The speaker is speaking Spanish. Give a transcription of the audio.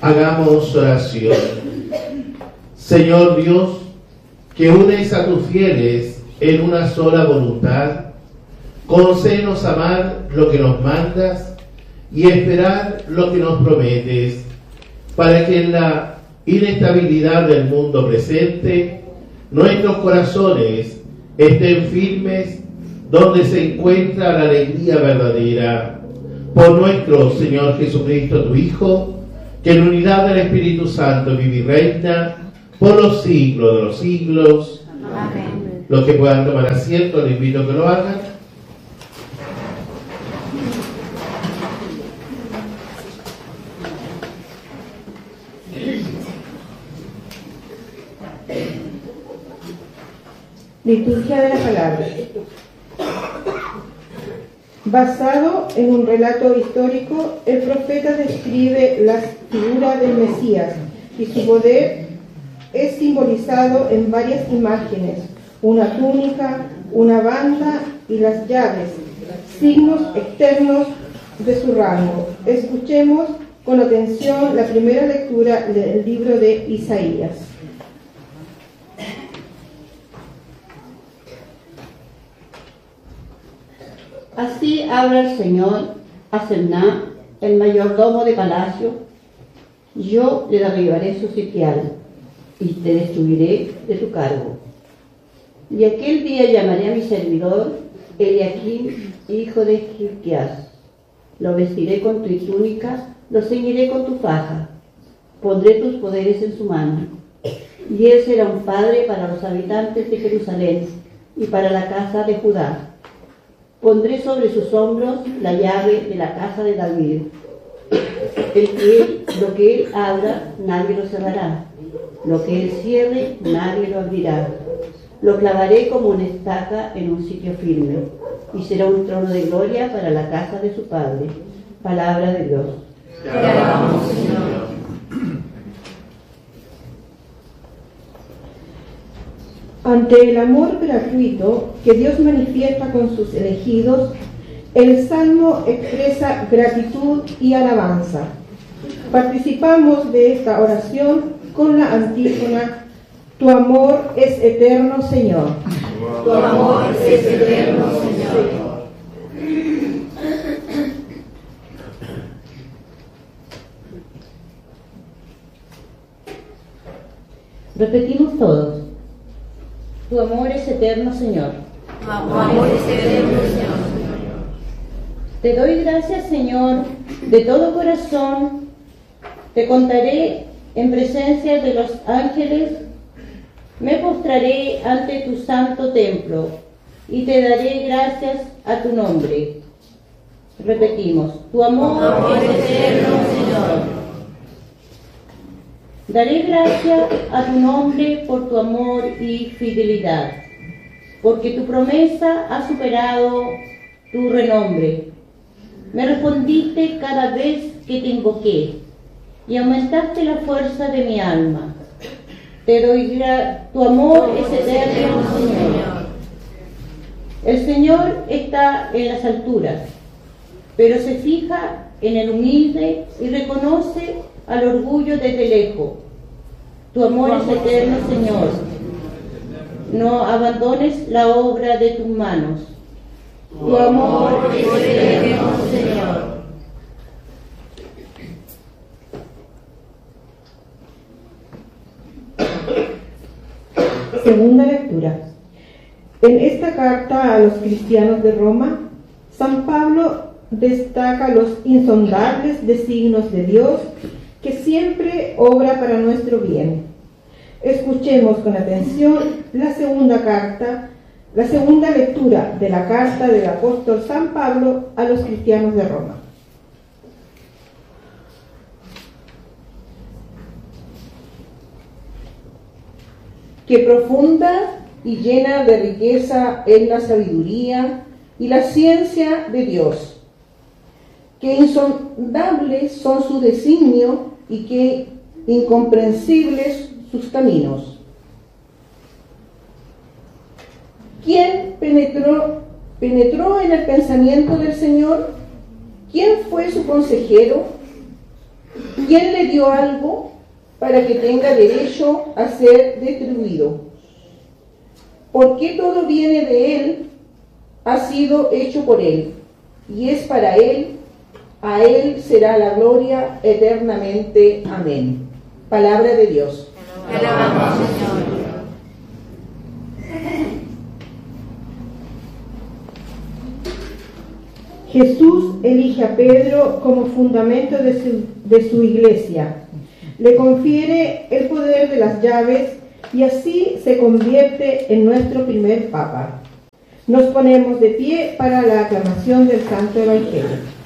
Hagamos oración. Señor Dios, que unes a tus fieles en una sola voluntad, concédenos amar lo que nos mandas y esperar lo que nos prometes, para que en la inestabilidad del mundo presente nuestros corazones estén firmes donde se encuentra la alegría verdadera. Por nuestro Señor Jesucristo, tu Hijo, que en unidad del Espíritu Santo vive y reina por los siglos de los siglos. Amén. Los que puedan tomar asiento, les invito a que lo hagan. Liturgia de la Palabra. Basado en un relato histórico, el profeta describe la figura del Mesías y su poder es simbolizado en varias imágenes: una túnica, una banda y las llaves, signos externos de su rango. Escuchemos con atención la primera lectura del libro de Isaías. Así habla el Señor a Semná, el mayordomo de palacio: yo le derribaré su sitial y te destruiré de tu cargo. Y aquel día llamaré a mi servidor Eliaquim, hijo de Hilquías. Lo vestiré con tu túnica, lo ceñiré con tu faja, pondré tus poderes en su mano. Y él será un padre para los habitantes de Jerusalén y para la casa de Judá. Pondré sobre sus hombros la llave de la casa de David. Lo que él abra, nadie lo cerrará. Lo que él cierre, nadie lo abrirá. Lo clavaré como una estaca en un sitio firme, y será un trono de gloria para la casa de su padre. Palabra de Dios. Te alabamos, Señor. Ante el amor gratuito que Dios manifiesta con sus elegidos, el Salmo expresa gratitud y alabanza. Participamos de esta oración con la antífona: tu amor es eterno, Señor. Tu amor es eterno, Señor. Repetimos todos: tu amor es eterno, Señor. Tu amor es eterno, Señor. Te doy gracias, Señor, de todo corazón. Te contaré en presencia de los ángeles. Me postraré ante tu santo templo y te daré gracias a tu nombre. Repetimos: tu amor es eterno, Señor. Daré gracias a tu nombre por tu amor y fidelidad, porque tu promesa ha superado tu renombre. Me respondiste cada vez que te invoqué y aumentaste la fuerza de mi alma. Te doy tu amor es eterno, Señor. El Señor está en las alturas, pero se fija en el humilde y reconoce al orgullo desde lejos. Tu amor es eterno, Señor. No abandones la obra de tus manos. Tu amor es eterno, Señor. Segunda lectura. En esta carta a los cristianos de Roma, San Pablo destaca los insondables designios de Dios que siempre obra para nuestro bien. Escuchemos con atención la segunda lectura de la carta del apóstol San Pablo a los cristianos de Roma. Que profunda y llena de riqueza es la sabiduría y la ciencia de Dios, que insondables son sus designios y que incomprensibles sus caminos. ¿Quién penetró en el pensamiento del Señor? ¿Quién fue su consejero? ¿quién le dio algo para que tenga derecho a ser distribuido? Porque todo viene de Él, ha sido hecho por Él, y es para Él, a Él será la gloria eternamente. Amén. Palabra de Dios. Te alabamos, Señor. Jesús elige a Pedro como fundamento de su iglesia. Le confiere el poder de las llaves y así se convierte en nuestro primer papa. Nos ponemos de pie para la aclamación del Santo Evangelio.